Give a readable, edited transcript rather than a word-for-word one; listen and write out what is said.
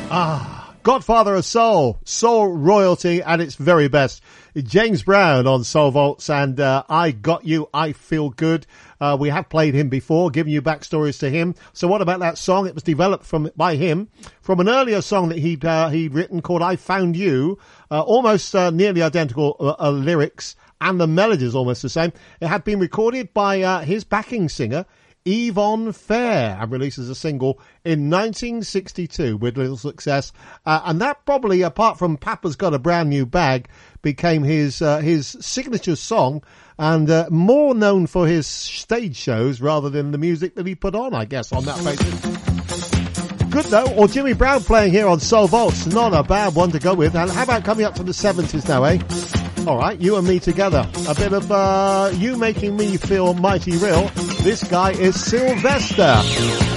Godfather of Soul, soul royalty at its very best. James Brown on Soul Vaults and I Got You, I Feel Good. We have played him before, given you backstories to him. So what about that song? It was developed by him from an earlier song that he'd written called I Found You, almost nearly identical lyrics, and the melody is almost the same. It had been recorded by his backing singer, Yvonne Fair, and released as a single in 1962 with little success. And that probably, apart from Papa's Got a Brand New Bag, became his signature song, and more known for his stage shows rather than the music that he put on, I guess, on that basis. Good though, or Jimmy Brown playing here on Soul Vaults, not a bad one to go with. And how about coming up to the 70s now, eh? Alright, You and Me Together. A bit of You Making Me Feel Mighty Real. This guy is Sylvester.